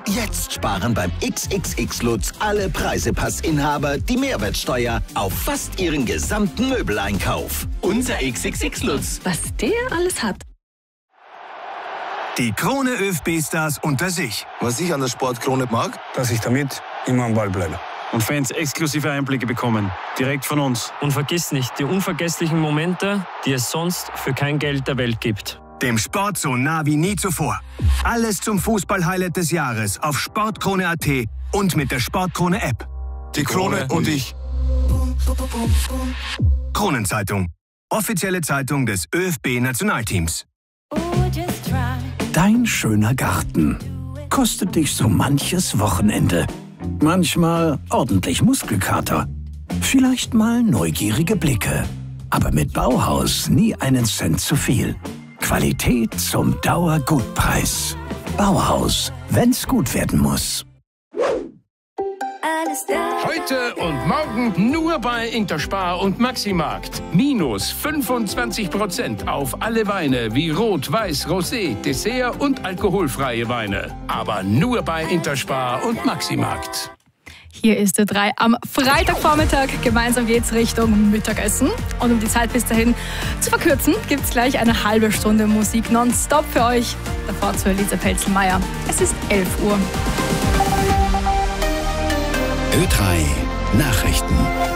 Jetzt sparen beim XXX Lutz alle Preisepassinhaber die Mehrwertsteuer auf fast ihren gesamten Möbeleinkauf. Unser XXX Lutz. Was der alles hat. Die Krone ÖFB-Stars unter sich. Was ich an der Sportkrone mag, dass ich damit immer am Ball bleibe. Und Fans exklusive Einblicke bekommen, direkt von uns. Und vergiss nicht die unvergesslichen Momente, die es sonst für kein Geld der Welt gibt. Dem Sport so nah wie nie zuvor. Alles zum Fußball-Highlight des Jahres auf sportkrone.at und mit der Sportkrone-App. die Krone und ich. Kronenzeitung. Offizielle Zeitung des ÖFB-Nationalteams. Dein schöner Garten kostet dich so manches Wochenende. Manchmal ordentlich Muskelkater. Vielleicht mal neugierige Blicke. Aber mit Bauhaus nie einen Cent zu viel. Qualität zum Dauergutpreis. Bauhaus, wenn's gut werden muss. Heute und morgen nur bei Interspar und Maximarkt. Minus 25% auf alle Weine wie Rot, Weiß, Rosé, Dessert und alkoholfreie Weine. Aber nur bei Interspar und Maximarkt. Hier ist der 3 am Freitagvormittag. Gemeinsam geht's Richtung Mittagessen. Und um die Zeit bis dahin zu verkürzen, gibt's gleich eine halbe Stunde Musik nonstop für euch. Davor zu Elisa Pelzelmeier. Es ist 11 Uhr. Ö3 Nachrichten.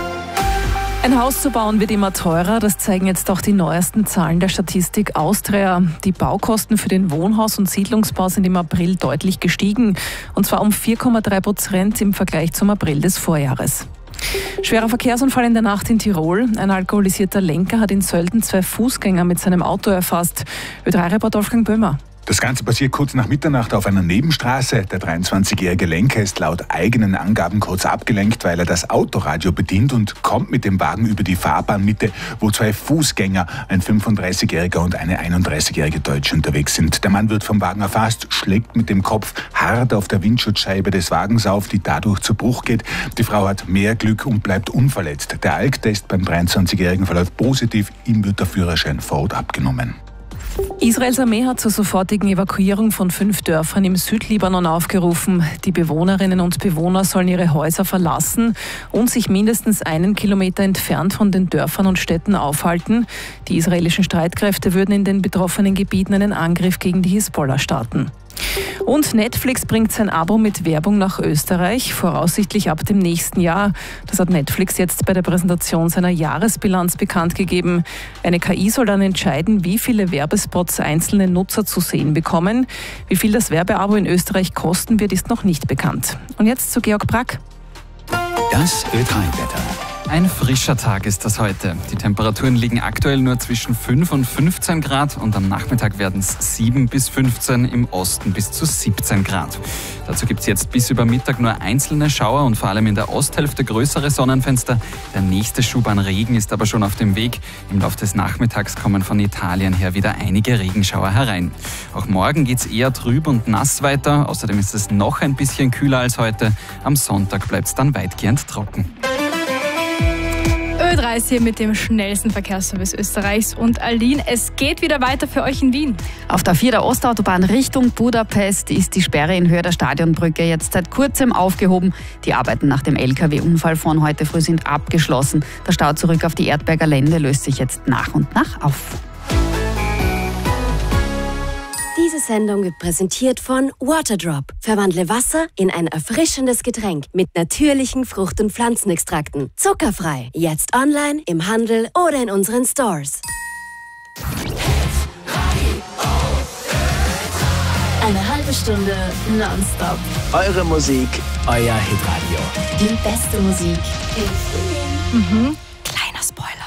Ein Haus zu bauen wird immer teurer, das zeigen jetzt auch die neuesten Zahlen der Statistik Austria. Die Baukosten für den Wohnhaus- und Siedlungsbau sind im April deutlich gestiegen, und zwar um 4,3% im Vergleich zum April des Vorjahres. Schwerer Verkehrsunfall in der Nacht in Tirol. Ein alkoholisierter Lenker hat in Sölden 2 Fußgänger mit seinem Auto erfasst. Ö3-Reporter Wolfgang Böhmer. Das Ganze passiert kurz nach Mitternacht auf einer Nebenstraße. Der 23-jährige Lenker ist laut eigenen Angaben kurz abgelenkt, weil er das Autoradio bedient, und kommt mit dem Wagen über die Fahrbahnmitte, wo 2 Fußgänger, ein 35-jähriger und eine 31-jährige Deutsche, unterwegs sind. Der Mann wird vom Wagen erfasst, schlägt mit dem Kopf hart auf der Windschutzscheibe des Wagens auf, die dadurch zu Bruch geht. Die Frau hat mehr Glück und bleibt unverletzt. Der Alktest beim 23-jährigen verläuft positiv. Ihm wird der Führerschein vor Ort abgenommen. Israels Armee hat zur sofortigen Evakuierung von 5 Dörfern im Südlibanon aufgerufen. Die Bewohnerinnen und Bewohner sollen ihre Häuser verlassen und sich mindestens 1 Kilometer entfernt von den Dörfern und Städten aufhalten. Die israelischen Streitkräfte würden in den betroffenen Gebieten einen Angriff gegen die Hisbollah starten. Und Netflix bringt sein Abo mit Werbung nach Österreich, voraussichtlich ab dem nächsten Jahr. Das hat Netflix jetzt bei der Präsentation seiner Jahresbilanz bekannt gegeben. Eine KI soll dann entscheiden, wie viele Werbespots einzelne Nutzer zu sehen bekommen. Wie viel das Werbeabo in Österreich kosten wird, ist noch nicht bekannt. Und jetzt zu Georg Brack. Das Ö3-Wetter. Ein frischer Tag ist das heute. Die Temperaturen liegen aktuell nur zwischen 5 und 15 Grad und am Nachmittag werden es 7 bis 15, im Osten bis zu 17 Grad. Dazu gibt es jetzt bis über Mittag nur einzelne Schauer und vor allem in der Osthälfte größere Sonnenfenster. Der nächste Schub an Regen ist aber schon auf dem Weg. Im Laufe des Nachmittags kommen von Italien her wieder einige Regenschauer herein. Auch morgen geht es eher trüb und nass weiter. Außerdem ist es noch ein bisschen kühler als heute. Am Sonntag bleibt es dann weitgehend trocken. Ö3 ist hier mit dem schnellsten Verkehrsservice Österreichs und Aline, es geht wieder weiter für euch in Wien. Auf der 4 der Ostautobahn Richtung Budapest ist die Sperre in Höhe der Stadionbrücke jetzt seit kurzem aufgehoben. Die Arbeiten nach dem LKW-Unfall von heute früh sind abgeschlossen. Der Stau zurück auf die Erdberger Lände löst sich jetzt nach und nach auf. Diese Sendung wird präsentiert von Waterdrop. Verwandle Wasser in ein erfrischendes Getränk mit natürlichen Frucht- und Pflanzenextrakten. Zuckerfrei. Jetzt online, im Handel oder in unseren Stores. Eine halbe Stunde nonstop. Eure Musik, euer Hitradio. Die beste Musik. Kleiner Spoiler.